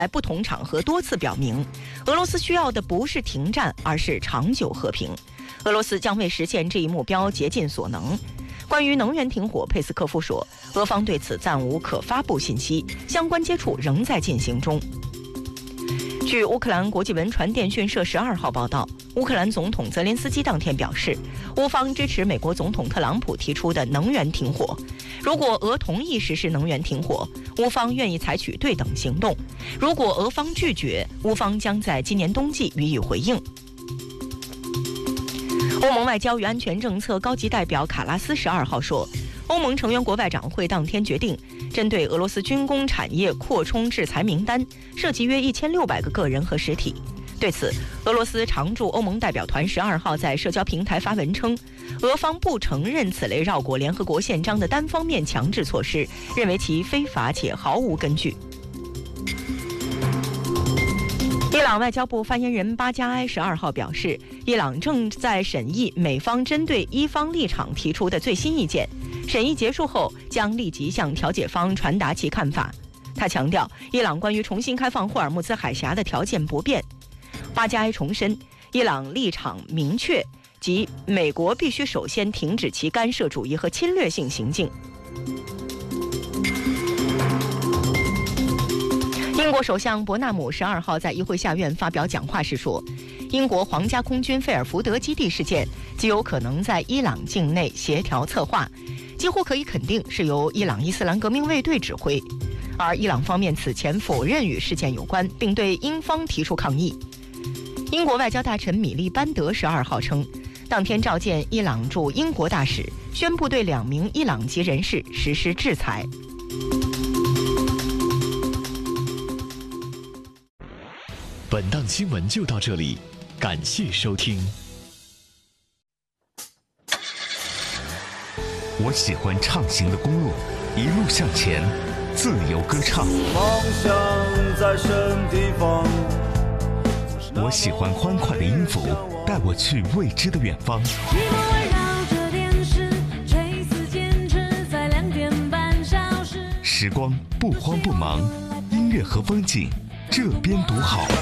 在不同场合多次表明，俄罗斯需要的不是停战，而是长久和平。俄罗斯将为实现这一目标竭尽所能。关于能源停火，佩斯科夫说，俄方对此暂无可发布信息，相关接触仍在进行中。据乌克兰国际文传电讯社12号报道，乌克兰总统泽连斯基当天表示，乌方支持美国总统特朗普提出的能源停火。如果俄同意实施能源停火，乌方愿意采取对等行动；如果俄方拒绝，乌方将在今年冬季予以回应。欧盟外交与安全政策高级代表卡拉斯12号说，欧盟成员国外长会当天决定，针对俄罗斯军工产业扩充制裁名单，涉及约1600个个人和实体。对此，俄罗斯常驻欧盟代表团12号在社交平台发文称，俄方不承认此类绕过联合国宪章的单方面强制措施，认为其非法且毫无根据。伊朗外交部发言人巴加埃12号表示，伊朗正在审议美方针对伊方立场提出的最新意见，审议结束后将立即向调解方传达其看法。他强调，伊朗关于重新开放霍尔木兹海峡的条件不变。巴加埃重申，伊朗立场明确，即美国必须首先停止其干涉主义和侵略性行径。英国首相伯纳姆12号在议会下院发表讲话时说，英国皇家空军费尔福德基地事件极有可能在伊朗境内协调策划，几乎可以肯定是由伊朗伊斯兰革命卫队指挥。而伊朗方面此前否认与事件有关，并对英方提出抗议。英国外交大臣米利班德12号称，当天召见伊朗驻英国大使，宣布对2名伊朗籍人士实施制裁。 本档新闻就到这里，感谢收听。 我喜欢畅行的公路，一路向前，自由歌唱。 梦想在什地方？ 我喜欢欢快的音符，带我去未知的远方。时光不慌不忙，音乐和风景，这边独好。